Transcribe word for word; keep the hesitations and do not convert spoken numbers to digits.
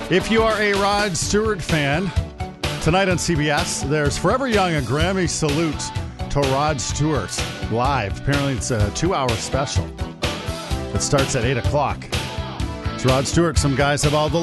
If you are a Rod Stewart fan, tonight on C B S, there's Forever Young, a Grammy salute to Rod Stewart live. Apparently, it's a two-hour special. It starts at eight o'clock. It's Rod Stewart. Some guys have all the